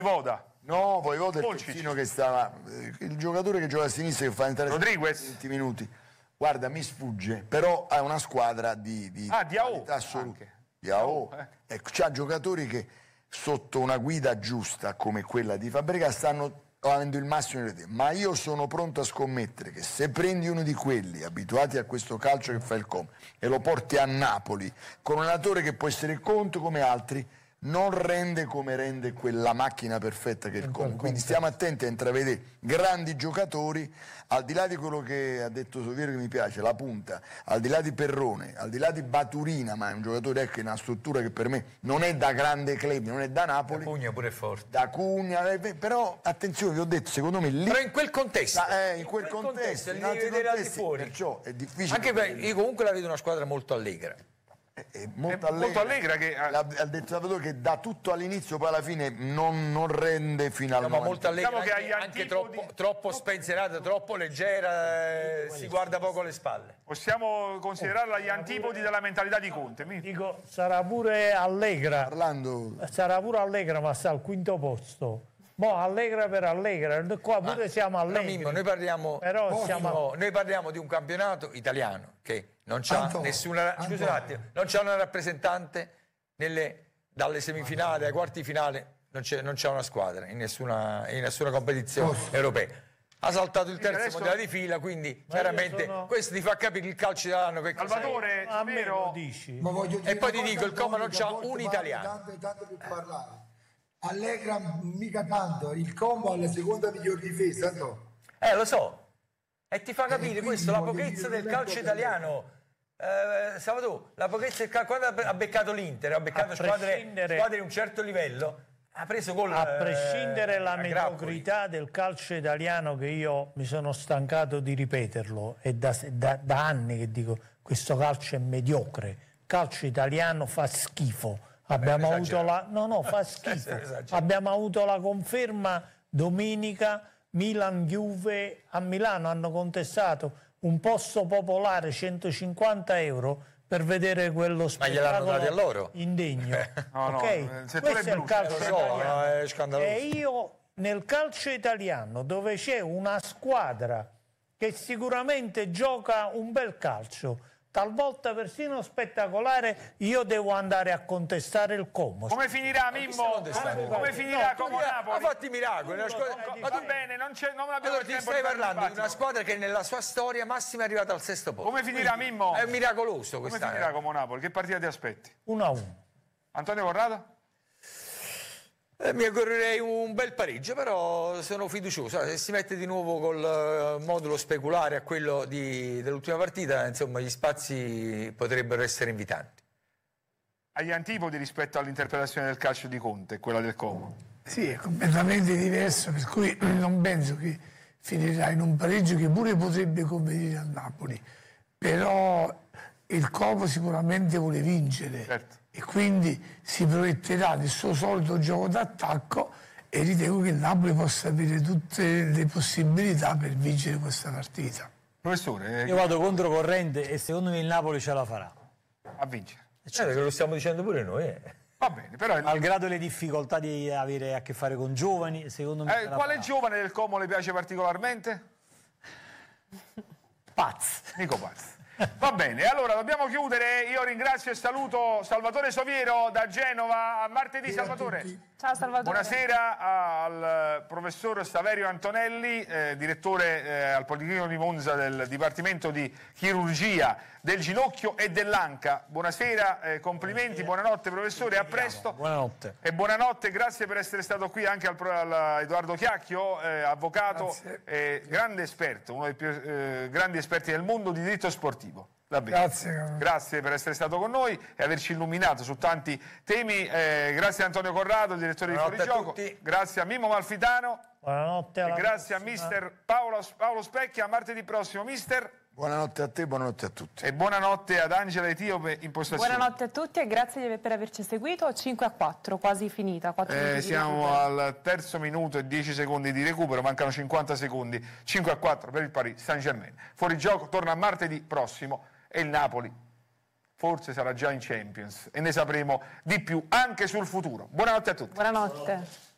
Voda. No, Voivoda è il terzino che stava, il giocatore che gioca a sinistra che fa entrare Rodriguez 20 minuti. Guarda, mi sfugge, però ha una squadra di qualità assoluta. Diao. Ecco, c'ha giocatori che sotto una guida giusta come quella di Fabregas stanno avendo il massimo di tempo. Ma io sono pronto a scommettere che se prendi uno di quelli abituati a questo calcio che fa il Como e lo porti a Napoli con un allenatore che può essere Conte come altri, non rende come rende quella macchina perfetta che è il Como. Quindi stiamo attenti a intravedere grandi giocatori, al di là di quello che ha detto Soviero che mi piace, la punta, al di là di Perrone, al di là di Baturina, ma è un giocatore che ha una struttura che per me non è da grande club, non è da Napoli. Da Cugna pure è forte. Da Cugna, però attenzione, vi ho detto, secondo me lì... Però in quel contesto. In quel contesto, in altri contesti, perciò è difficile. Anche perché io comunque la vedo una squadra molto allegra. È molto allegra che ha detto Salvatore che da tutto all'inizio poi alla fine non rende fino al ma molto allegra, diciamo che anche troppo spensierata, troppo leggera, si guarda poco le spalle. Possiamo considerarla agli antipodi della mentalità di Conte. Dico, sarà pure allegra. Sarà pure allegra, ma sta al quinto posto. Mo allegra per allegra, qua pure siamo allegri. Mimmo, noi parliamo di un campionato italiano che non c'ha nessuna, scusa un attimo, non c'ha una rappresentante dalle semifinali ai quarti finale, non c'è una squadra in nessuna competizione europea. Ha saltato il terzo mondiale di fila, quindi chiaramente questo ti fa capire il calcio italiano che Salvatore, lo dici. E poi ti dico, il Como non c'ha un italiano. Tanto per parlare. Allegra mica tanto, il Como ha la seconda miglior difesa, no? Lo so, e ti fa capire questo, la pochezza del calcio italiano. Salvatore, la pochezza del calcio, quando ha beccato l'Inter, ha beccato squadre di un certo livello, ha preso gol. A prescindere la mediocrità del calcio italiano, che io mi sono stancato di ripeterlo, è da anni che dico questo calcio è mediocre, il calcio italiano fa schifo. Abbiamo avuto fa schifo. Abbiamo avuto la conferma domenica, Milan-Juve. A Milano hanno contestato un posto popolare, 150 euro, per vedere quello spettacolo. Ma gliel'hanno dati a loro? Indegno. No, questo è il calcio italiano. È scandaloso. E io nel calcio italiano, dove c'è una squadra che sicuramente gioca un bel calcio, talvolta persino spettacolare, io devo andare a contestare il Como. Come finirà, Mimmo? Come finirà Como Napoli? Ha fatto i miracoli. Ma va bene, non abbiamo allora, ti stai parlando di una squadra che nella sua storia massima è arrivata al sesto posto. Come finirà, Mimmo? È miracoloso Come quest'anno. finirà Como Napoli? Che partita ti aspetti? 1-1. Antonio Corrado? Mi augurerei un bel pareggio, però sono fiducioso. Se si mette di nuovo col modulo speculare a quello dell'ultima partita, insomma, gli spazi potrebbero essere invitanti. Agli antipodi rispetto all'interpretazione del calcio di Conte, quella del Como? Sì, è completamente diverso, per cui non penso che finirà in un pareggio che pure potrebbe convenire a Napoli. Però il Como sicuramente vuole vincere. Certo. E quindi si proietterà nel suo solito gioco d'attacco e ritengo che il Napoli possa avere tutte le possibilità per vincere questa partita. Professore? Io vado controcorrente e secondo me il Napoli ce la farà. A vincere. Certo, che lo stiamo dicendo pure noi. Va bene, però... Malgrado le difficoltà di avere a che fare con giovani, secondo me... quale giovane del Como le piace particolarmente? Paz. Nico Paz. Va bene, allora dobbiamo chiudere. Io ringrazio e saluto Salvatore Soviero da Genova. A martedì, Salvatore. Ciao Salvatore. Buonasera al professor Saverio Antonelli, direttore al Policlinico di Monza del Dipartimento di Chirurgia del ginocchio e dell'anca. Buonasera, complimenti, buonanotte professore, a presto. Buonanotte. E buonanotte, grazie per essere stato qui anche a Edoardo Chiacchio, avvocato, grande esperto, uno dei più grandi esperti del mondo di diritto sportivo. Davvero. Grazie per essere stato con noi e averci illuminato su tanti temi. Grazie a Antonio Corrado, direttore di Fuorigioco. Grazie a Mimmo Malfitano. Buonanotte. E grazie a mister Paolo Specchia. A martedì prossimo, mister. Buonanotte a te, buonanotte a tutti. E buonanotte ad Angela Etiope in postazione. Buonanotte a tutti e grazie per averci seguito. 5-4, quasi finita. Siamo al terzo minuto e 10 secondi di recupero, mancano 50 secondi. 5-4 per il Paris Saint-Germain. Fuorigioco torna martedì prossimo e il Napoli forse sarà già in Champions e ne sapremo di più anche sul futuro. Buonanotte a tutti. Buonanotte.